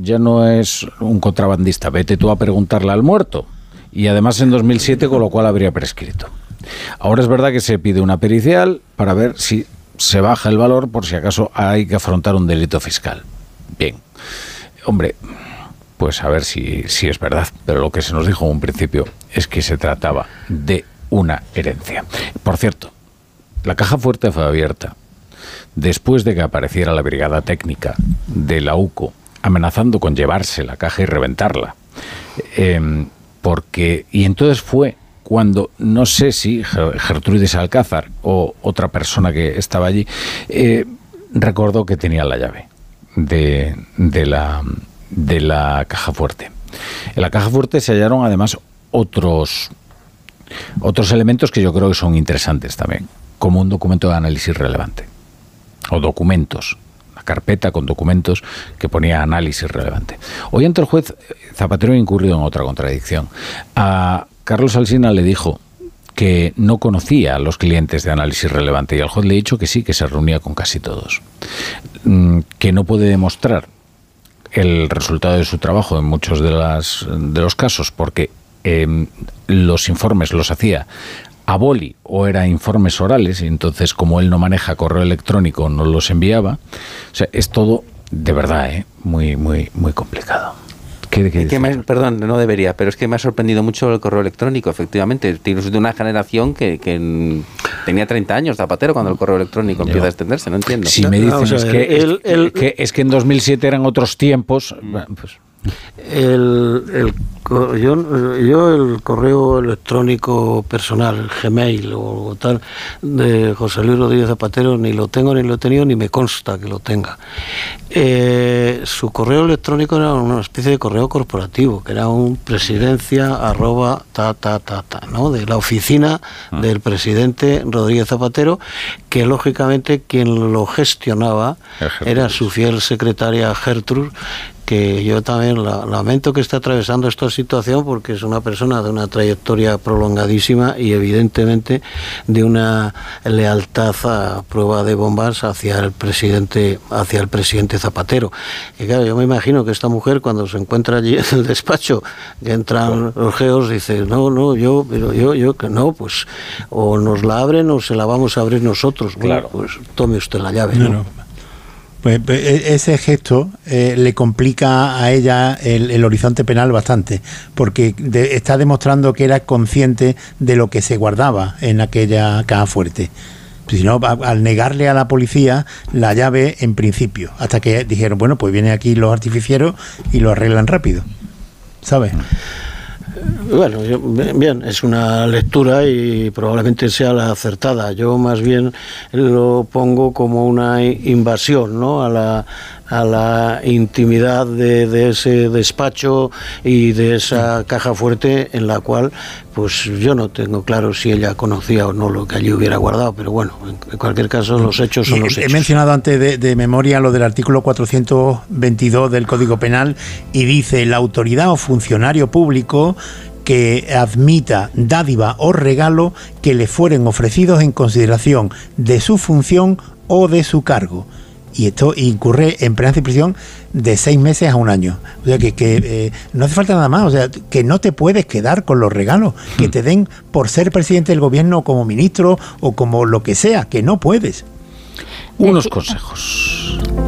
ya no es un contrabandista, vete tú a preguntarle al muerto. Y además en 2007, con lo cual habría prescrito. Ahora es verdad que se pide una pericial para ver si se baja el valor por si acaso hay que afrontar un delito fiscal. Bien, hombre, pues a ver si es verdad, pero lo que se nos dijo en un principio es que se trataba de una herencia. Por cierto, la caja fuerte fue abierta después de que apareciera la brigada técnica de la UCO amenazando con llevarse la caja y reventarla. Y entonces fue cuando, no sé si Gertrudis Alcázar o otra persona que estaba allí, recordó que tenía la llave de la caja fuerte. En la caja fuerte se hallaron además otros elementos que yo creo que son interesantes también, como un documento de análisis relevante, o documentos, una carpeta con documentos que ponía análisis relevante. Hoy ante el juez, Zapatero ha incurrido en otra contradicción. A Carlos Alsina le dijo que no conocía a los clientes de análisis relevante y el juez le ha dicho que sí, que se reunía con casi todos, que no puede demostrar el resultado de su trabajo en muchos de los casos porque los informes los hacía a boli o eran informes orales y entonces como él no maneja correo electrónico no los enviaba. O sea, es todo de verdad muy muy muy complicado. Perdón, no debería, pero es que me ha sorprendido mucho el correo electrónico, efectivamente. Tienes de una generación que tenía 30 años, Zapatero, cuando el correo electrónico empieza a extenderse, no entiendo. Si me dicen es que en 2007 eran otros tiempos, pues... Yo el correo electrónico personal, el Gmail o tal, de José Luis Rodríguez Zapatero, ni lo tengo ni lo he tenido, ni me consta que lo tenga. Su correo electrónico era una especie de correo corporativo, que era un presidencia ¿no? De la oficina del presidente Rodríguez Zapatero, que lógicamente quien lo gestionaba era su fiel secretaria Gertrudis, que yo también lamento que esté atravesando esta situación porque es una persona de una trayectoria prolongadísima y evidentemente de una lealtad a prueba de bombas hacia el presidente Zapatero. Y claro, yo me imagino que esta mujer cuando se encuentra allí en el despacho, que entran los geos, dice, yo que no, pues o nos la abren o se la vamos a abrir nosotros. Claro. Pues tome usted la llave. No. Pues ese gesto le complica a ella el horizonte penal bastante, porque está demostrando que era consciente de lo que se guardaba en aquella caja fuerte. Si no, al negarle a la policía la llave en principio, hasta que dijeron, bueno, pues vienen aquí los artificieros y lo arreglan rápido, ¿sabes? Bueno, bien, es una lectura y probablemente sea la acertada. Yo más bien lo pongo como una invasión, ¿no? a la intimidad de ese despacho y de esa caja fuerte en la cual pues yo no tengo claro si ella conocía o no lo que allí hubiera guardado, pero bueno, en cualquier caso los hechos son los hechos. He mencionado antes de memoria lo del artículo 422 del Código Penal y dice: la autoridad o funcionario público que admita dádiva o regalo que le fueren ofrecidos en consideración de su función o de su cargo. Y esto incurre en pena de prisión de 6 meses a 1 año. O sea que no hace falta nada más. O sea, que no te puedes quedar con los regalos que te den por ser presidente del gobierno, como ministro o como lo que sea, que no puedes. Unos consejos.